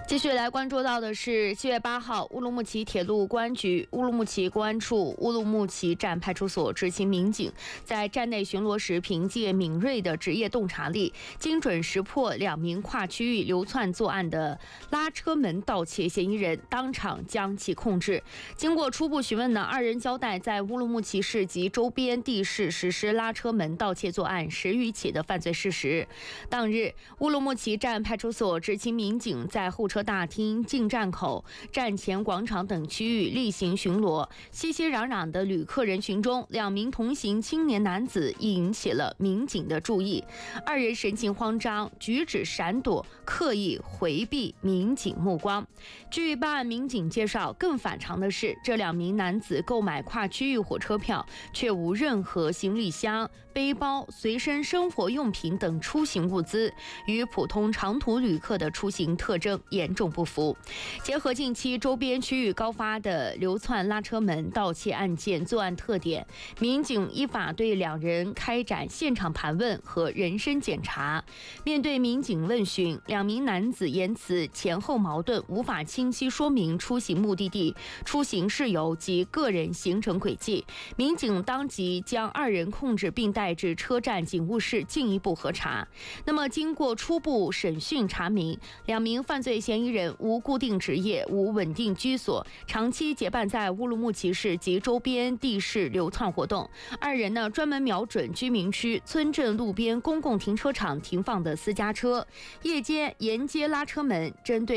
继续来关注到的是7月8号，乌鲁木齐铁路公安局乌鲁木齐公安处乌鲁木齐站派出所执勤民警在站内巡逻时，凭借敏锐的职业洞察力，精准识破2名跨区域流窜作案的拉车门盗窃嫌疑人，当场将其控制。经过初步询问呢，2人交代在乌鲁木齐市及周边地市实施拉车门盗窃作案10余起的犯罪事实。当日，乌鲁木齐站派出所执勤民警在候车大厅、进站口、站前广场等区域例行巡逻，熙熙攘攘的旅客人群中，2名同行青年男子引起了民警的注意。2人神情慌张，举止闪躲，刻意回避民警目光。据办案民警介绍，更反常的是，这2名男子购买跨区域火车票，却无任何行李箱、背包、随身生活用品等出行物资，与普通长途旅客的出行特征严重不符。结合近期周边区域高发的流窜拉车门盗窃案件作案特点，民警依法对2人开展现场盘问和人身检查。面对民警问询，2名男子言辞前后矛盾，无法清晰说明出行目的地、出行事由及个人行程轨迹。民警当即将2人控制，并带至车站警务室进一步核查。那么经过初步审讯查明，2名犯罪嫌疑人无固定职业、无稳定居所，长期结伴在乌鲁木齐市及周边地市流窜活动。2人呢，专门瞄准居民区、村镇路边公共停车场停放的私家车，夜间沿街拉车门，针对